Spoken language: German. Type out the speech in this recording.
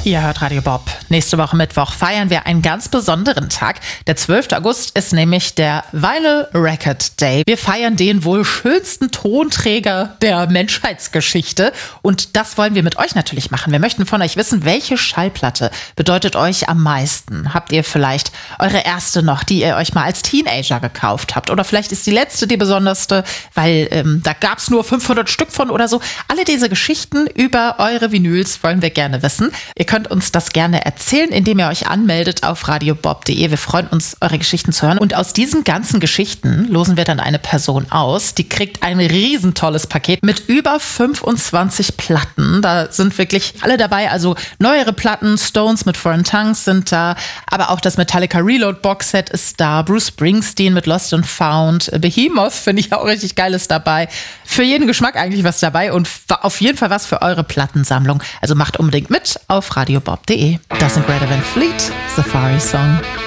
Ihr hört Radio Bob. Nächste Woche Mittwoch feiern wir einen ganz besonderen Tag. Der 12. August ist nämlich der Vinyl Record Day. Wir feiern den wohl schönsten Tonträger der Menschheitsgeschichte. Und das wollen wir mit euch natürlich machen. Wir möchten von euch wissen, welche Schallplatte bedeutet euch am meisten? Habt ihr vielleicht eure erste noch, die ihr euch mal als Teenager gekauft habt? Oder vielleicht ist die letzte die besonderste, weil da gab es nur 500 Stück von oder so. Alle diese Geschichten über eure Vinyls wollen wir gerne wissen. Ihr könnt uns das gerne erzählen, indem ihr euch anmeldet auf radiobob.de. Wir freuen uns, eure Geschichten zu hören. Und aus diesen ganzen Geschichten losen wir dann eine Person aus. Die kriegt ein riesentolles Paket mit über 25 Platten. Da sind wirklich alle dabei. Also neuere Platten, Stones mit Foreign Tongues sind da, aber auch das Metallica Reload Boxset ist da. Bruce Springsteen mit Lost and Found. Behemoth finde ich auch richtig geiles dabei. Für jeden Geschmack eigentlich was dabei und auf jeden Fall was für eure Plattensammlung. Also macht unbedingt mit auf radiobob.de. Das sind Greta Van Fleet, Safari Song.